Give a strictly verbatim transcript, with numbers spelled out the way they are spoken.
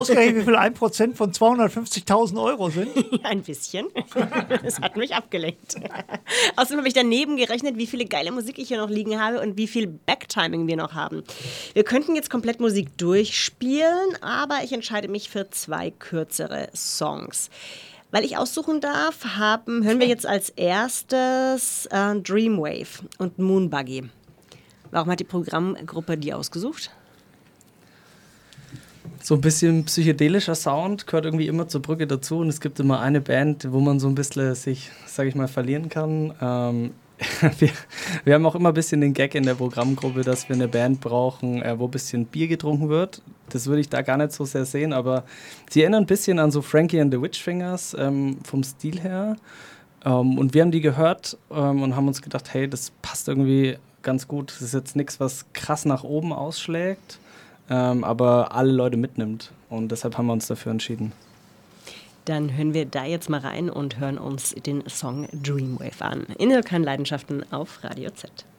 Ausgerechnet, wie viel ein Prozent von zweihundertfünfzigtausend Euro sind? Ein bisschen. Das hat mich abgelenkt. Außerdem habe ich daneben gerechnet, wie viele geile Musik ich hier noch liegen habe und wie viel Backtiming wir noch haben. Wir könnten jetzt komplett Musik durchspielen, aber ich entscheide mich für zwei kürzere Songs. Weil ich aussuchen darf, haben, hören wir jetzt als erstes äh, Dreamwave und Moonbuggy. Warum hat die Programmgruppe die ausgesucht? So ein bisschen psychedelischer Sound gehört irgendwie immer zur Brücke dazu und es gibt immer eine Band, wo man so ein bisschen sich, sag ich mal, verlieren kann. Ähm, wir, wir haben auch immer ein bisschen den Gag in der Programmgruppe, dass wir eine Band brauchen, äh, wo ein bisschen Bier getrunken wird. Das würde ich da gar nicht so sehr sehen, aber sie erinnern ein bisschen an so Frankie and the Witchfingers ähm, vom Stil her. Ähm, und wir haben die gehört ähm, und haben uns gedacht, hey, das passt irgendwie ganz gut. Das ist jetzt nichts, was krass nach oben ausschlägt. Ähm, aber alle Leute mitnimmt. Und deshalb haben wir uns dafür entschieden. Dann hören wir da jetzt mal rein und hören uns den Song Dreamwave an. In Ilkan Leidenschaften auf Radio Z.